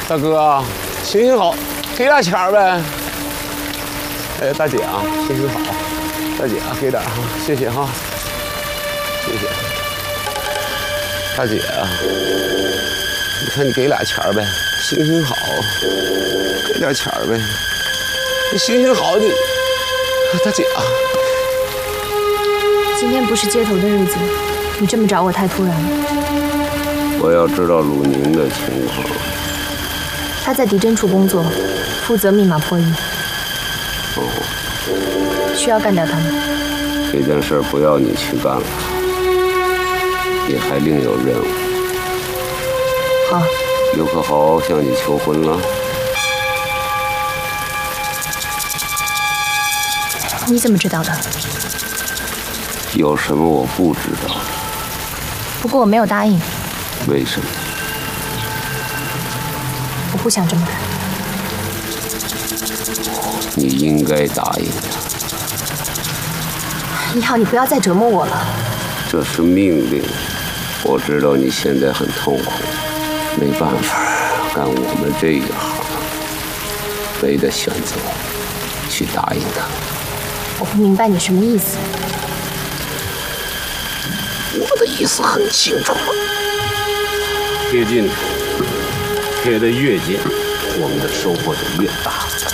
大哥，行行好，给点钱呗。哎，大姐啊，行行好，大姐啊，给点哈，谢谢哈，谢谢。大姐啊，你看你给俩钱呗，行行好，给点钱呗，你行行好你，大姐啊。 今天不是接头的日子，你这么找我太突然了。 我要知道鲁宁的情况。 他在敌侦处工作，负责密码破译。 哦。 需要干掉他吗？ 这件事不要你去干了，你还另有任务。 好。 刘克豪向你求婚了？ 你怎么知道的？ 有什么我不知道的？ 不过我没有答应。 为什么？ 我不想这么干。 你应该答应他。 你好，你不要再折磨我了。 这是命令。我知道你现在很痛苦，没办法，干我们这一行，没得选择，去答应他。 我不明白你什么意思。 我的意思很清楚，贴近他，贴得越近，我们的收获就越大。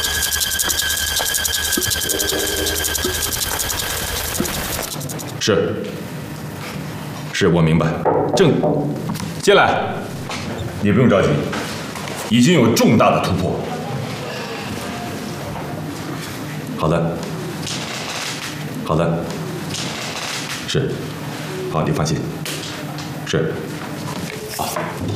是，我明白。进来，你不用着急，已经有重大的突破。好的，是，好，你放心。是，好。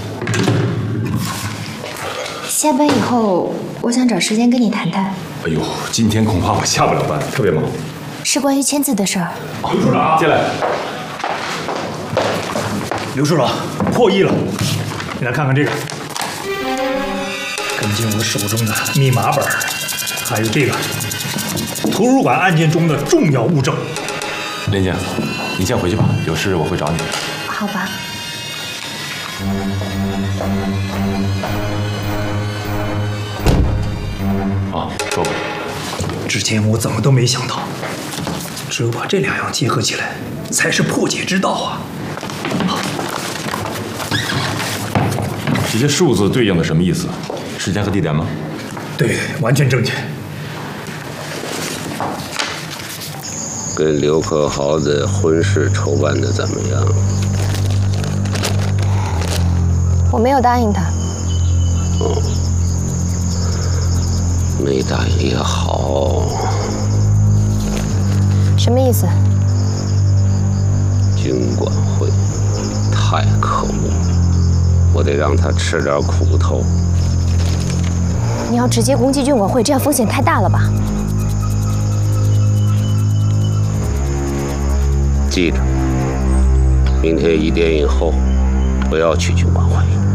下班以后，我想找时间跟你谈谈。 哎呦，今天恐怕我下不了班，特别忙。 是关于签字的事儿。 刘处长，进来。 刘处长，破译了，你来看看这个，根据我手中的密码本，还有这个图书馆案件中的重要物证。 林姐，你先回去吧，有事我会找你。 好吧。 啊，说吧。 之前我怎么都没想到，只有把这两样结合起来，才是破解之道啊！ 这些数字对应的什么意思？时间和地点吗？ 对，完全正确。 跟刘克豪的婚事筹办的怎么样？ 我没有答应他。 哦，没答应也好。 什么意思？ 军管会太可恶，我得让他吃点苦头。 你要直接攻击军管会，这样风险太大了吧？ 记着，明天1点以后不要去军管会。